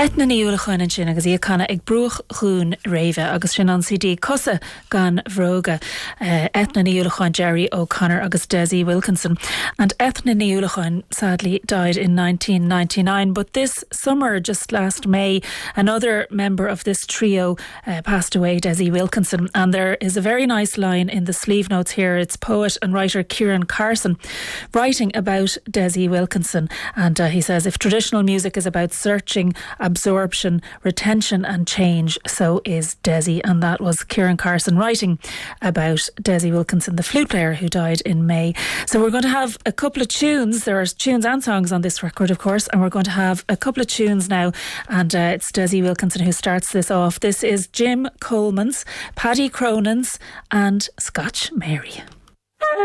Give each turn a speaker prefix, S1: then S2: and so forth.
S1: Etna ní úla chuin sin agus í canna ag brúch chuún réve agus sin an CD cosa gan Vroga. Etna ní úla chuin Jerry O'Connor agus Desi Wilkinson. And Etna ní úla chuin sadly died in 1999, but this summer, just last May, another member of this trio passed away, Desi Wilkinson. And there is a very nice line in the sleeve notes here. It's poet and writer Kieran Carson writing about Desi Wilkinson, and he says, if traditional music is about searching, absorption, retention and change, so is Desi. And that was Kieran Carson writing about Desi Wilkinson, the flute player who died in May. So we're going to have a couple of tunes. There are tunes and songs on this record, of course, and we're going to have a couple of tunes now, and it's Desi Wilkinson who starts this off. This is Jim Coleman's, Paddy Cronin's and Scotch Mary.